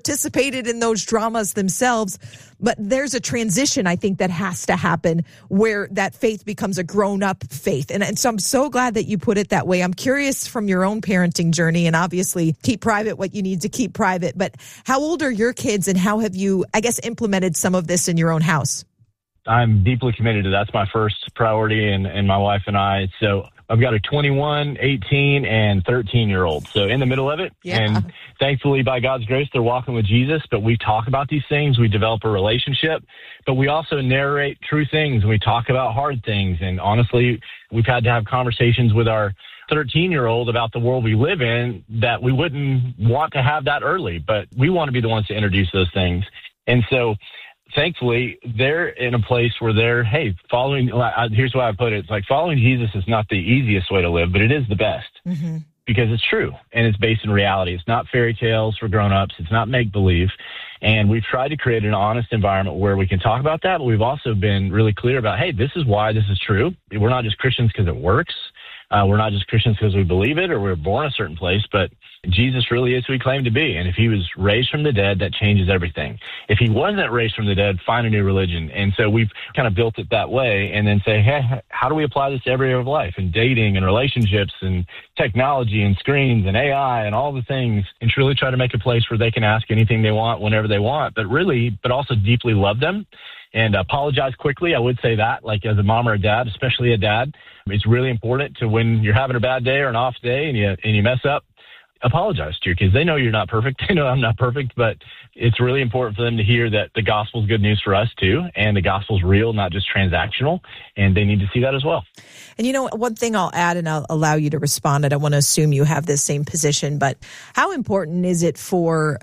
participated in those dramas themselves. But there's a transition, I think, that has to happen where that faith becomes a grown-up faith. And so I'm so glad that you put it that way. I'm curious from your own parenting journey, and obviously keep private what you need to keep private, but how old are your kids and how have you, I guess, implemented some of this in your own house? I'm deeply committed to that's my first priority, and my wife and I. So I've got a 21, 18, and 13-year-old. So in the middle of it. Yeah. And thankfully, by God's grace, they're walking with Jesus. But we talk about these things. We develop a relationship. But we also narrate true things. We talk about hard things. And honestly, we've had to have conversations with our 13-year-old about the world we live in that we wouldn't want to have that early. But we want to be the ones to introduce those things. And so thankfully, they're in a place where they're, hey, following, here's why I put it. It's like following Jesus is not the easiest way to live, but it is the best because it's true and it's based in reality. It's not fairy tales for grown-ups. It's not make-believe. And we've tried to create an honest environment where we can talk about that, but we've also been really clear about, hey, this is why this is true. We're not just Christians because it works. We're not just Christians because we believe it or we're born a certain place, but Jesus really is who he claimed to be. And if he was raised from the dead, that changes everything. If he wasn't raised from the dead, find a new religion. And so we've kind of built it that way and then say, hey, how do we apply this to every area of life and dating and relationships and technology and screens and AI and all the things, and truly try to make a place where they can ask anything they want whenever they want, but also deeply love them. And apologize quickly. I would say that, like as a mom or a dad, especially a dad, it's really important to when you're having a bad day or an off day and you mess up, apologize to your kids. They know you're not perfect. They know I'm not perfect, but it's really important for them to hear that the gospel's good news for us too, and the gospel's real, not just transactional, and they need to see that as well. And you know, one thing I'll add, and I'll allow you to respond, I don't want to assume you have this same position, but how important is it for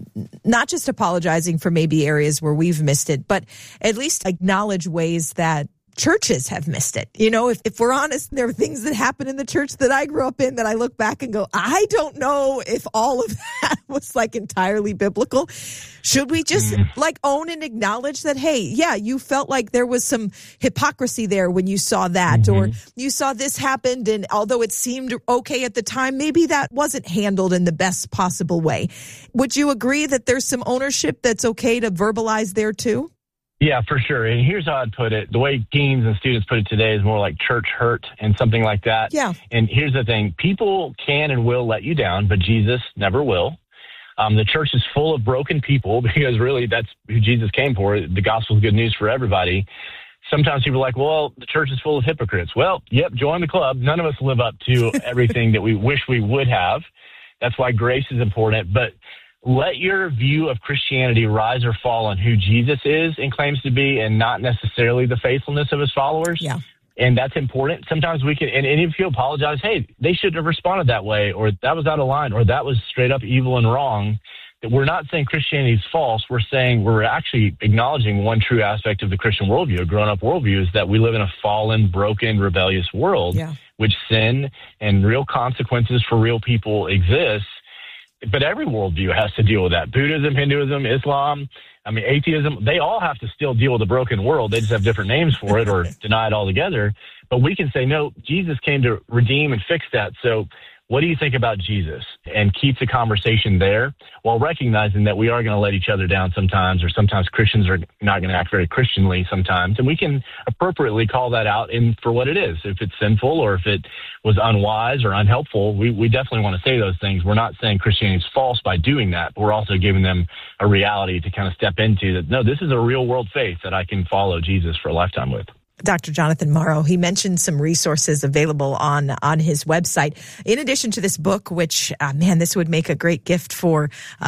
not just apologizing for maybe areas where we've missed it, but at least acknowledge ways that churches have missed it. You know, if we're honest, there are things that happen in the church that I grew up in that I look back and go, I don't know if all of that was like entirely biblical. Should we just like own and acknowledge that, hey, yeah, you felt like there was some hypocrisy there when you saw that, or you saw this happened, and although it seemed okay at the time, maybe that wasn't handled in the best possible way. Would you agree that there's some ownership that's okay to verbalize there too? Yeah, for sure. And here's how I'd put it. The way teens and students put it today is more like church hurt and something like that. Yeah. And here's the thing. People can and will let you down, but Jesus never will. The church is full of broken people because really that's who Jesus came for. The gospel is good news for everybody. Sometimes people are like, well, the church is full of hypocrites. Well, yep, join the club. None of us live up to everything that we wish we would have. That's why grace is important. But let your view of Christianity rise or fall on who Jesus is and claims to be, and not necessarily the faithfulness of his followers. Yeah. And that's important. Sometimes we can, and if you apologize, hey, they shouldn't have responded that way, or that was out of line, or that was straight up evil and wrong. That we're not saying Christianity is false. We're saying we're actually acknowledging one true aspect of the Christian worldview, a grown-up worldview, is that we live in a fallen, broken, rebellious world, which sin and real consequences for real people exist. But every worldview has to deal with that. Buddhism, Hinduism, Islam, atheism, they all have to still deal with a broken world. They just have different names for it or deny it altogether. But we can say, no, Jesus came to redeem and fix that. So what do you think about Jesus? And keep the conversation there while recognizing that we are going to let each other down sometimes, or sometimes Christians are not going to act very Christianly sometimes. And we can appropriately call that out for what it is. If it's sinful or if it was unwise or unhelpful, we definitely want to say those things. We're not saying Christianity is false by doing that, but we're also giving them a reality to kind of step into that. No, this is a real world faith that I can follow Jesus for a lifetime with. Dr. Jonathan Morrow, he mentioned some resources available on his website. In addition to this book, which, this would make a great gift for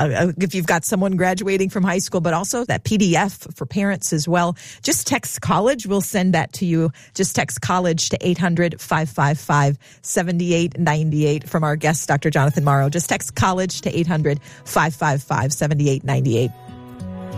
if you've got someone graduating from high school, but also that PDF for parents as well. Just text college. We'll send that to you. Just text college to 800-555-7898 from our guest, Dr. Jonathan Morrow. Just text college to 800-555-7898.